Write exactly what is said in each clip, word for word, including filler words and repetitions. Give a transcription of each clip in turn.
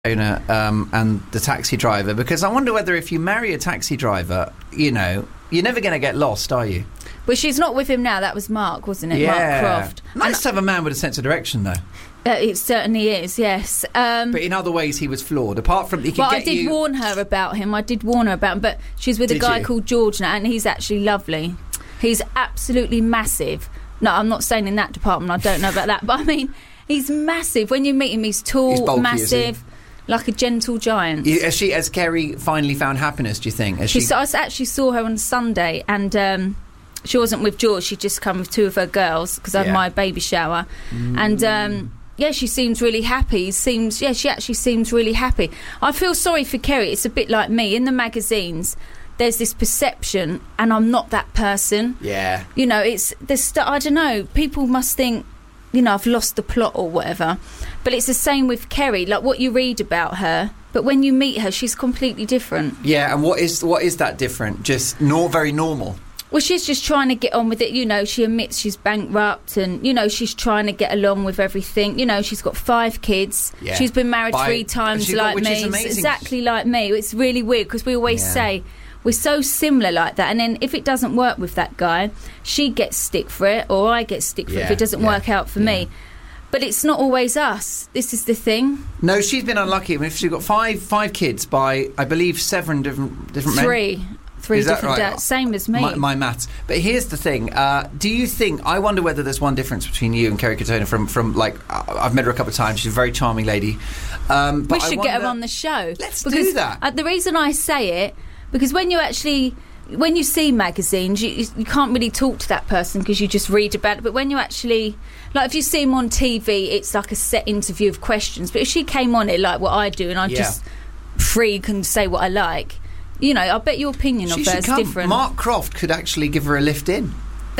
owner um, and the taxi driver, because I wonder whether if you marry a taxi driver, you know, you're never going to get lost, are you? Well, she's not with him now. That was Mark, wasn't it? Yeah. Mark Croft. Nice and to have a man with a sense of direction, though. Uh, it certainly is, yes. Um, but in other ways, he was flawed. Apart from he could well, get I did you... warn her about him. I did warn her about him, but she's with Did a guy you? called George now, and he's actually lovely. He's absolutely massive. No, I'm not saying in that department. I don't know about that, but I mean, he's massive. When you meet him, he's tall, He's bulky, massive. is he? Like a gentle giant. You- Has she, has Kerry finally found happiness, do you think? Has She, she... saw- I actually saw her on Sunday, and um, she wasn't with George. She'd just come with two of her girls because I had Yeah. my baby shower, mm. and um, yeah, she seems really happy. Seems yeah, she actually seems really happy. I feel sorry for Kerry. It's a bit like me in the magazines. There's this perception, and I'm not that person. Yeah. You know, it's this. St- I don't know. People must think, you know, I've lost the plot or whatever. But it's the same with Kerry, like what you read about her. But when you meet her, she's completely different. Yeah, and what is what is that different? Just not very normal. Well, she's just trying to get on with it. You know, she admits she's bankrupt and, you know, she's trying to get along with everything. You know, she's got five kids. Yeah. She's been married By- three times she got- like which me. is amazing. It's exactly like me. It's really weird because we always Yeah. say we're so similar like that. And then if it doesn't work with that guy, she gets stick for it or I get stick for it Yeah, if it doesn't yeah, work out for yeah. me. But it's not always us. This is the thing. No, she's been unlucky. I mean, she's got five five kids by, I believe, seven different different men. Three. Three Is that different right? dads. Same as me. My, my maths. But here's the thing. Uh, do you think... I wonder whether there's one difference between you and Kerry Katona from, from like... Uh, I've met her a couple of times. She's a very charming lady. Um, but we should I get her wonder- on the show. Let's because, do that. Uh, the reason I say it, because when you actually... When you see magazines, you, you can't really talk to that person because you just read about it. But when you actually... Like, if you see him on T V, it's like a set interview of questions. But if she came on it like what I do and I Yeah. just free can say what I like, you know, I bet your opinion She of should her is come. different. Mark Croft could actually give her a lift in.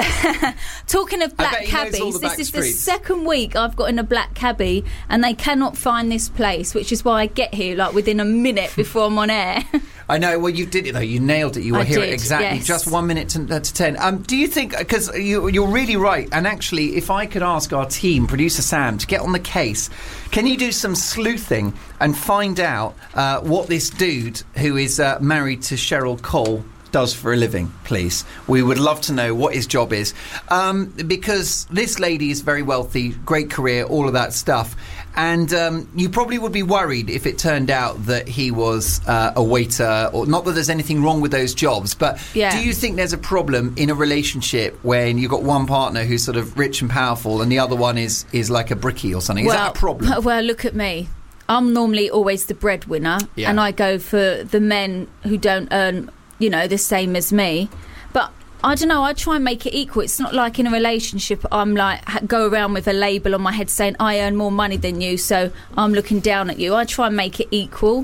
Talking of I black bet he knows all cabbies, the this back is the streets. second week I've got in a black cabbie and they cannot find this place, which is why I get here like within a minute before I'm on air. I know. Well, you did it though. You nailed it. You were I here at did, exactly yes. just one minute to, uh, to ten. Um, do you think? Because you, you're really right. And actually, if I could ask our team, producer Sam, to get on the case, can you do some sleuthing and find out uh, what this dude who is uh, married to Cheryl Cole does for a living, please? We would love to know what his job is, um, because this lady is very wealthy, great career, all of that stuff. And um, you probably would be worried if it turned out that he was uh, a waiter, or not that there's anything wrong with those jobs, but Yeah. do you think there's a problem in a relationship when you've got one partner who's sort of rich and powerful and the other one is, is like a brickie or something? Is that a problem? Well, look at me. I'm normally always the breadwinner, Yeah. and I go for the men who don't earn, you know, the same as me. But I don't know, I try and make it equal. It's not like in a relationship I'm like, ha- go around with a label on my head saying I earn more money than you, so I'm looking down at you. I try and make it equal.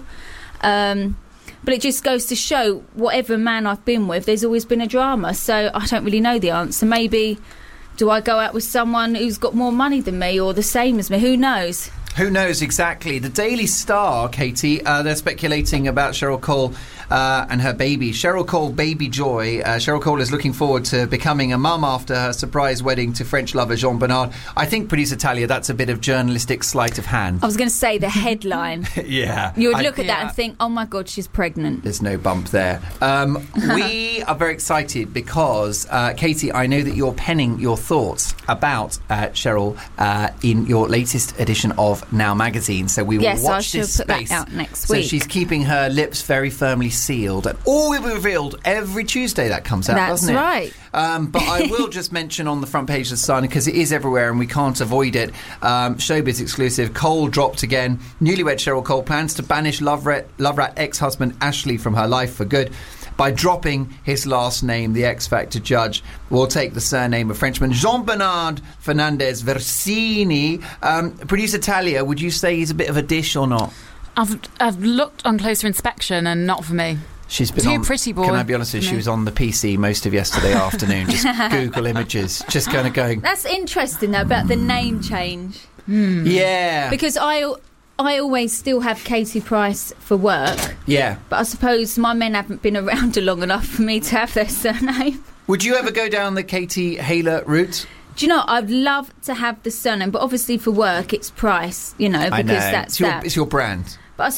Um, but it just goes to show, whatever man I've been with, there's always been a drama. So I don't really know the answer. Maybe, do I go out with someone who's got more money than me or the same as me? Who knows? Who knows exactly? The Daily Star, Katie, uh, they're speculating about Cheryl Cole uh, and her baby. Cheryl Cole, baby joy. Uh, Cheryl Cole is looking forward to becoming a mum after her surprise wedding to French lover Jean Bernard. I think, producer Talia, that's a bit of journalistic sleight of hand. I was going to say the headline. Yeah. You would I- look at that yeah. and think, oh my God, she's pregnant. There's no bump there. Um, we are very excited because, uh, Katie, I know that you're penning your thoughts about uh, Cheryl uh, in your latest edition of Now magazine. So we will Yes, I watch shall this put that space. out next so week. she's keeping her lips very firmly sealed. And all will be revealed every Tuesday that comes out, That's doesn't it? right. Um, but I will just mention on the front page of The Sun, because it is everywhere and we can't avoid it, um, Showbiz exclusive, Cole dropped again. Newlywed Cheryl Cole plans to banish Love Rat, Love Rat ex-husband Ashley from her life for good by dropping his last name. The X Factor judge will take the surname of Frenchman Jean-Bernard Fernandez Versini. Um, producer Talia, would you say he's a bit of a dish or not? I've I've looked on closer inspection and not for me. She's been Too on, pretty, boy. Can I be honest with you? for She me. was on the P C most of yesterday afternoon, just Google images, just kind of going, That's interesting, though, about the name change. yeah, Because I, I always still have Katie Price for work, yeah. but I suppose my men haven't been around long enough for me to have their surname. Would you ever go down the Katie Hayler route? Do you know, I'd love to have the surname, but obviously for work it's Price, you know, because I know. that's it's your, that. it's your brand.